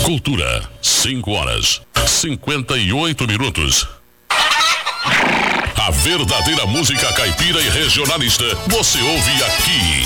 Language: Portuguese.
Cultura, 5h58. A verdadeira música caipira e regionalista você ouve aqui.